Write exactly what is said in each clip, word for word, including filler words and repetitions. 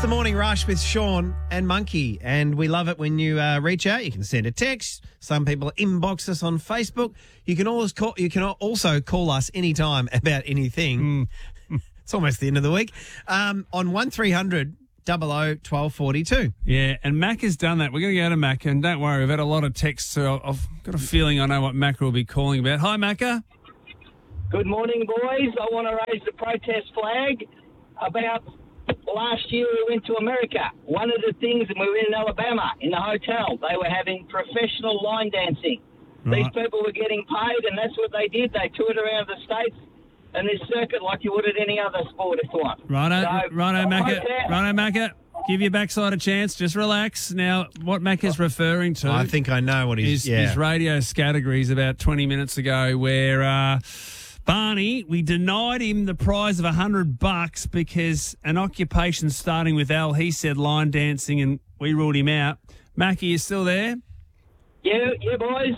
the Morning Rush with Sean and Monkey, and we love it when you uh, reach out. You can send a text. Some people inbox us on Facebook. You can always call. You can also call us anytime about anything. Mm. It's almost the end of the week. Um, on one three hundred double oh twelve forty-two. Yeah, and Mac has done that. We're going to go to Mac, and don't worry, we've had a lot of texts, so I've got a feeling I know what Mac will be calling about. Hi, Macca. Good morning, boys. I want to raise the protest flag about last year we went to America. One of the things, and we were in Alabama in the hotel, they were having professional line dancing. Right. These people were getting paid, and that's what they did. They toured around the states and this circuit like you would at any other sport if you want. Righto, so, righto, Macca. Righto, Macca. Give your backside a chance. Just relax. Now, what Mac is referring to... I think I know what he's... Is, yeah. is radio categories about twenty minutes ago where... Uh, Barney, we denied him the prize of a hundred bucks because an occupation starting with L, he said line dancing, and we ruled him out. Mackie, you still there? Yeah, yeah, boys.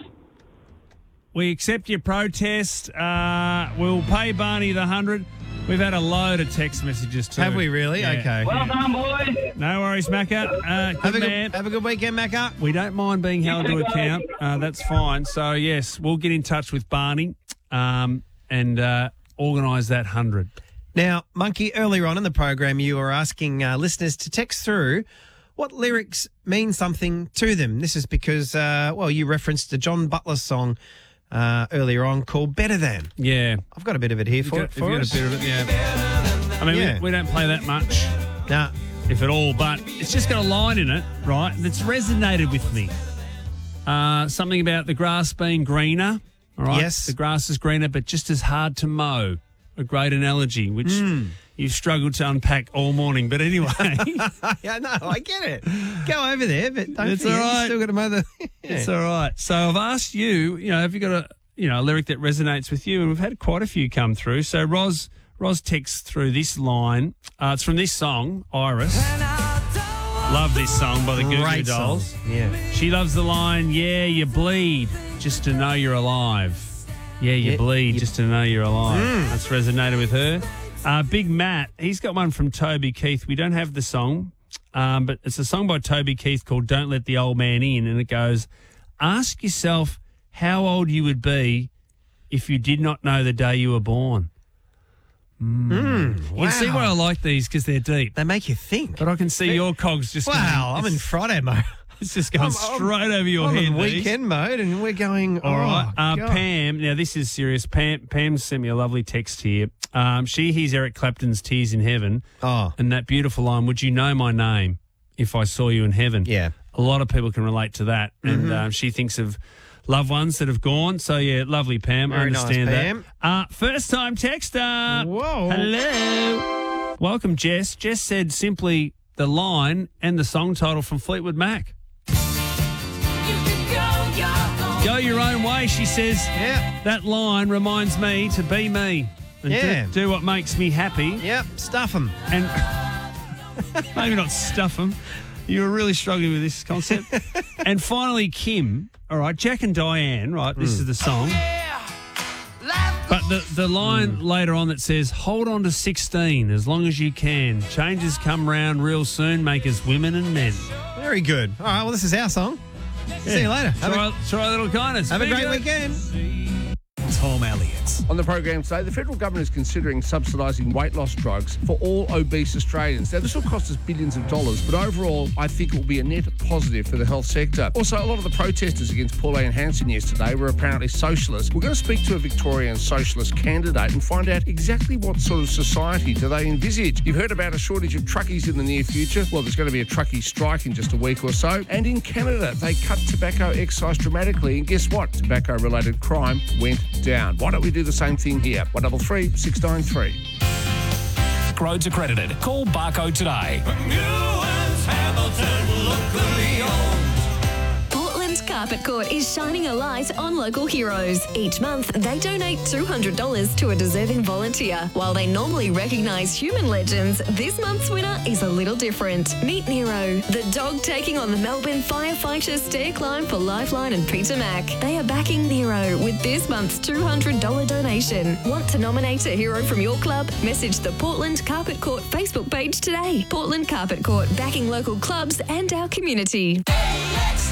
We accept your protest. Uh, we'll pay Barney the hundred. We've had a load of text messages too. Have we really? Yeah. Okay. Well done, boys. No worries, Macca. Uh, good have, a man. good, have a good weekend, Macca. We don't mind being held to account. Uh, that's fine. So, yes, we'll get in touch with Barney. Um... and uh, organise that hundred. Now, Monkey, earlier on in the program, you were asking uh, listeners to text through what lyrics mean something to them. This is because, uh, well, you referenced the John Butler song uh, earlier on called Better Than. Yeah. I've got a bit of it here for, got, for got us. a bit of it, yeah. I mean, yeah. we, we don't play that much, nah. if at all, but it's just got a line in it, right, that's resonated with me. Uh, something about the grass being greener. All right. Yes. The grass is greener, but just as hard to mow. A great analogy, which mm. you've struggled to unpack all morning. But anyway. yeah, no, I get it. Go over there, but don't it's forget, all right. you still got to mow the... yeah. It's all right. So I've asked you, you know, have you got a, you know, a lyric that resonates with you? And we've had quite a few come through. So Ros, Ros texts through this line. Uh, it's from this song, Iris. Love this song by the Goo Goo Dolls. Song. Yeah. She loves the line, yeah, you bleed just to know you're alive. Yeah, you yeah, bleed you... just to know you're alive. Mm. That's resonated with her. Uh, Big Matt, he's got one from Toby Keith. We don't have the song, um, but it's a song by Toby Keith called Don't Let the Old Man In, and it goes, ask yourself how old you would be if you did not know the day you were born. Mm. Mm, wow. You can see why I like these because they're deep. They make you think. But I can see your cogs just wow, going, I'm in Friday mode. It's just going I'm, straight I'm, over your I'm head. in weekend mode, and we're going, all oh, right. Uh, God. Pam, now this is serious. Pam Pam sent me a lovely text here. Um, she hears Eric Clapton's Tears in Heaven. Oh. And that beautiful line, would you know my name if I saw you in heaven? Yeah. A lot of people can relate to that. Mm-hmm. And um, she thinks of loved ones that have gone. So, yeah, lovely, Pam. Very I understand nice, Pam. that. Uh, first time texter. Whoa. Hello. Welcome, Jess. Jess said simply the line and the song title from Fleetwood Mac. Go your own way, she says. Yeah. That line reminds me to be me. And yeah. do, do what makes me happy. Yep, stuff them. And maybe not stuff them. You were really struggling with this concept. And finally, Kim. All right, Jack and Diane, right, this mm. is the song. But the, the line mm. later on that says, hold on to sixteen as long as you can. Changes come round real soon, make us women and men. Very good. All right, well, this is our song. Yeah. See you later. Have try, a, try a little kindness. Have a great weekend. Tom Elliott. On the program today, the federal government is considering subsidising weight loss drugs for all obese Australians. Now, this will cost us billions of dollars, but overall, I think it will be a net positive for the health sector. Also, a lot of the protesters against Pauline Hanson yesterday were apparently socialists. We're going to speak to a Victorian socialist candidate and find out exactly what sort of society do they envisage. You've heard about a shortage of truckies in the near future. Well, there's going to be a truckie strike in just a week or so. And in Canada, they cut tobacco excise dramatically. And guess what? Tobacco-related crime went down. Why don't we do the same thing here? one double three six nine three. Roads accredited. Call Barco today. Portland Car Carpet Court is shining a light on local heroes. Each month, they donate two hundred dollars to a deserving volunteer. While they normally recognise human legends, this month's winner is a little different. Meet Nero, the dog taking on the Melbourne Firefighters stair climb for Lifeline and Peter Mac. They are backing Nero with this month's two hundred dollars donation. Want to nominate a hero from your club? Message the Portland Carpet Court Facebook page today. Portland Carpet Court, backing local clubs and our community.